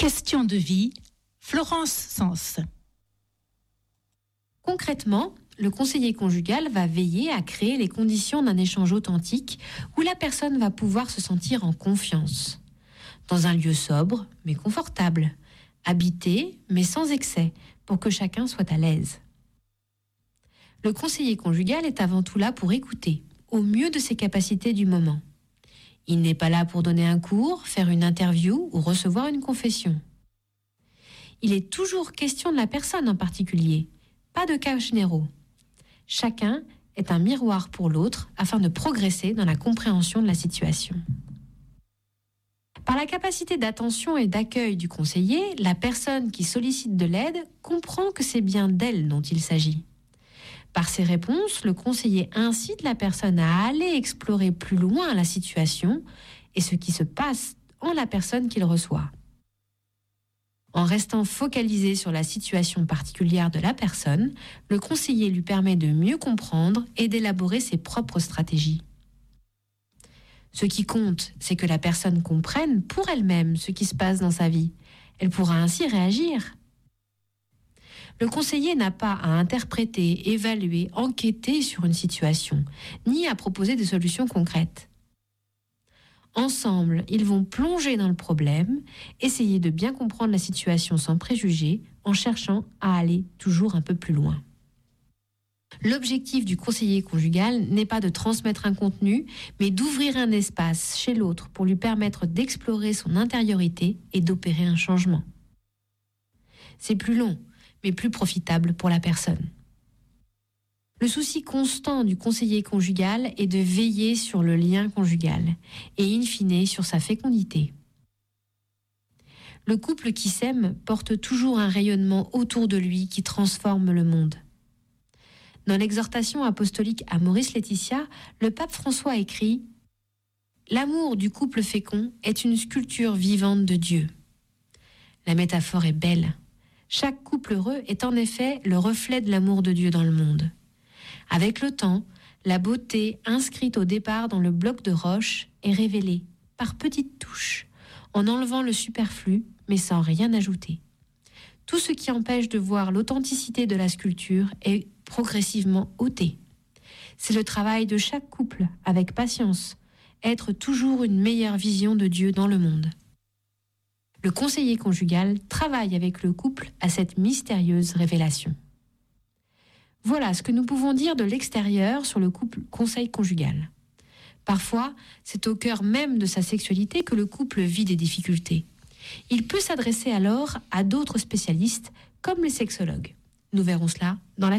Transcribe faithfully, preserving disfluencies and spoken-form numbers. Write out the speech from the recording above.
Question de vie, Florence Sens. Concrètement, le conseiller conjugal va veiller à créer les conditions d'un échange authentique où la personne va pouvoir se sentir en confiance. Dans un lieu sobre, mais confortable, habité, mais sans excès, pour que chacun soit à l'aise. Le conseiller conjugal est avant tout là pour écouter, au mieux de ses capacités du moment. Il n'est pas là pour donner un cours, faire une interview ou recevoir une confession. Il est toujours question de la personne en particulier, pas de cas généraux. Chacun est un miroir pour l'autre afin de progresser dans la compréhension de la situation. Par la capacité d'attention et d'accueil du conseiller, la personne qui sollicite de l'aide comprend que c'est bien d'elle dont il s'agit. Par ses réponses, le conseiller incite la personne à aller explorer plus loin la situation et ce qui se passe en la personne qu'il reçoit. En restant focalisé sur la situation particulière de la personne, le conseiller lui permet de mieux comprendre et d'élaborer ses propres stratégies. Ce qui compte, c'est que la personne comprenne pour elle-même ce qui se passe dans sa vie. Elle pourra ainsi réagir. Le conseiller n'a pas à interpréter, évaluer, enquêter sur une situation, ni à proposer des solutions concrètes. Ensemble, ils vont plonger dans le problème, essayer de bien comprendre la situation sans préjugés, en cherchant à aller toujours un peu plus loin. L'objectif du conseiller conjugal n'est pas de transmettre un contenu, mais d'ouvrir un espace chez l'autre pour lui permettre d'explorer son intériorité et d'opérer un changement. C'est plus long, mais plus profitable pour la personne. Le souci constant du conseiller conjugal est de veiller sur le lien conjugal et in fine sur sa fécondité. Le couple qui s'aime porte toujours un rayonnement autour de lui qui transforme le monde. Dans l'exhortation apostolique à Maurice Laetitia, le pape François écrit « L'amour du couple fécond est une sculpture vivante de Dieu. » La métaphore est belle. Chaque couple heureux est en effet le reflet de l'amour de Dieu dans le monde. Avec le temps, la beauté inscrite au départ dans le bloc de roche est révélée par petites touches, en enlevant le superflu, mais sans rien ajouter. Tout ce qui empêche de voir l'authenticité de la sculpture est progressivement ôté. C'est le travail de chaque couple, avec patience, être toujours une meilleure vision de Dieu dans le monde. Le conseiller conjugal travaille avec le couple à cette mystérieuse révélation. Voilà ce que nous pouvons dire de l'extérieur sur le couple conseil conjugal. Parfois, c'est au cœur même de sa sexualité que le couple vit des difficultés. Il peut s'adresser alors à d'autres spécialistes comme les sexologues. Nous verrons cela dans la